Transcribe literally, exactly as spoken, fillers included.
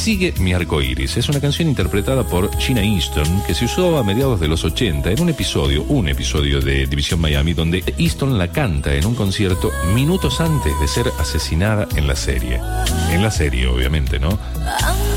Sigue mi arco iris. Es una canción interpretada por Gina Easton que se usó a mediados de los ochenta en un episodio, un episodio de División Miami, donde Easton la canta en un concierto minutos antes de ser asesinada en la serie. En la serie, obviamente, ¿no?